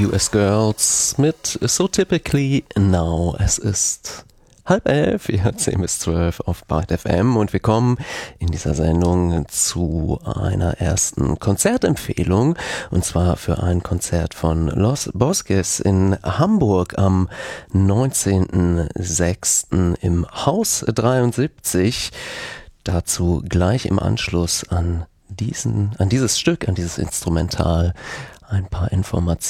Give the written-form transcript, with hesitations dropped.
US Girls mit So Typically Now. Es ist 10:30, ihr 10 bis 12 auf Byte FM und wir kommen in dieser Sendung zu einer ersten Konzertempfehlung, und zwar für ein Konzert von Los Bosques in Hamburg am 19.06. im Haus 73. Dazu gleich im Anschluss an dieses Stück, an dieses Instrumental, ein paar Informationen